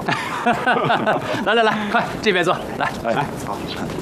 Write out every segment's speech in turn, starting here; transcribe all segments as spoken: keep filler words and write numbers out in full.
来来来，快这边坐，来来，好。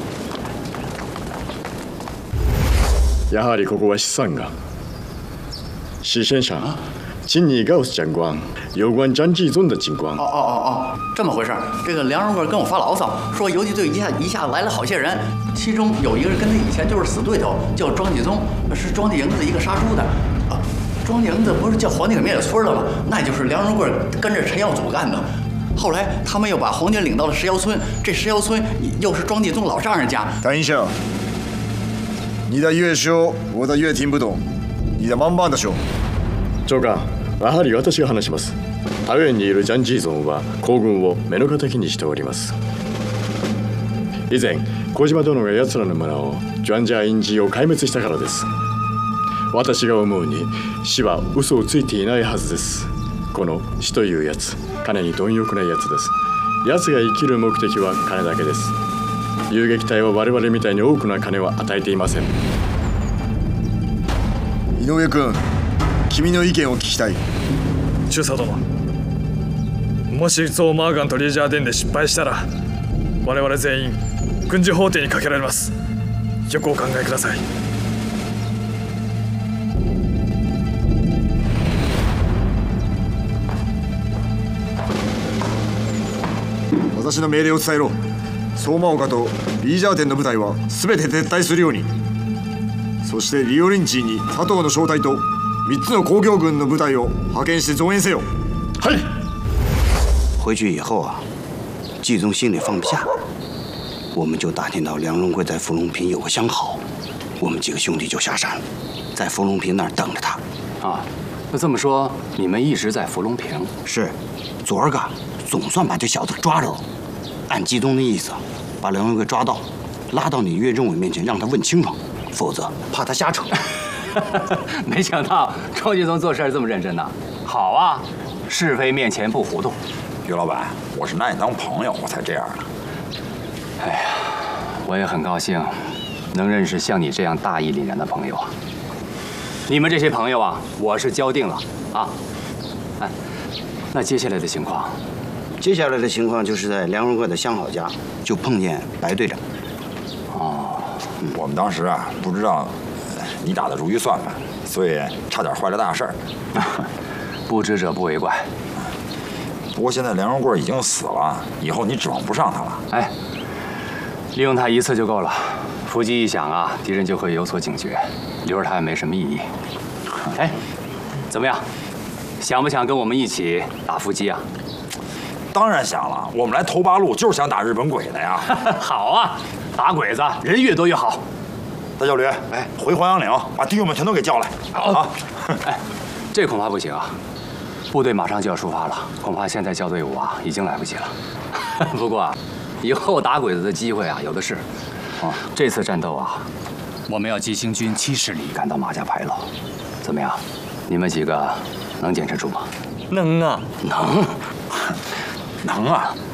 やはりここは資産が。西先生，请你告诉长官有关张继宗的情况。 哦哦哦哦，这么回事儿。这个梁荣贵跟我发牢骚，说游击队一下一下来了好些人，其中有一个人跟他以前就是死对头，叫庄继宗，是庄家营子一个杀猪的。啊，庄家营子不是叫皇帝给灭了村了吗？那就是梁荣贵跟着陈耀祖干的。后来他们又把皇军领到了石窑村，这石窑村又是庄继宗老丈人家。 谭医生，你的越说，我的越听不懂。你的慢慢的说。 長官、やはり私が話します。田園にいるジャン・ジーゾンは皇軍を目の敵にしております。以前、小島殿が奴らの村をジュアンジャーインジーを壊滅したからです。私が思うに死は嘘をついていないはずです。この死というやつ、金に貪欲なやつです。奴が生きる目的は金だけです。遊撃隊は我々みたいに多くの金を与えていません。 井上君、君の意見を聞きたい。 中佐殿、もしゾーマーガンとリージャーデンで失敗したら我々全員軍事法廷にかけられます。よくお考えください。 私の命令を伝えろ。相馬岡とリージャー店の部隊は全て撤退するように。そしてリオリンチーに佐藤の小隊とみっつの工業軍の部隊を派遣して増援せよ。 はい。 回去以后啊，季宗心里放不下，我们就打听到梁荣贵在芙蓉坪有个相好，我们几个兄弟就下山了，在芙蓉坪那儿等着他。 啊，那这么说，你们一直在芙蓉坪？ 是，昨儿个总算把这小子抓着了。按季宗的意思，把梁荣贵抓到，拉到你岳政委面前，让他问清楚，否则怕他瞎扯。 没想到庄继宗做事这么认真呢。好啊，是非面前不糊涂。 于老板，我是拿你当朋友，我才这样的。 哎呀，我也很高兴能认识像你这样大义凛然的朋友啊。你们这些朋友啊，我是交定了啊。哎，那接下来的情况？ 接下来的情况就是在梁荣贵的相好家就碰见白队长。 哦，我们当时啊不知道你打的如意算盘，所以差点坏了大事儿。 不知者不为怪。 不过现在梁荣贵已经死了，以后你指望不上他了。 哎，利用他一次就够了。伏击一响啊，敌人就会有所警觉，留着他也没什么意义。哎，怎么样？想不想跟我们一起打伏击啊？ 当然想了，我们来头八路就是想打日本鬼的呀。 好啊，打鬼子人越多越好。 大教驴，哎，回黄杨岭把弟兄们全都给叫来啊！ 哎，这恐怕不行啊，部队马上就要出发了，恐怕现在叫队伍啊已经来不及了。不过啊，以后打鬼子的机会啊有的是。啊，这次战斗啊，我们要急行军七十里赶到马家牌楼，怎么样？你们几个能坚持住吗？ 能啊， 能。 能啊！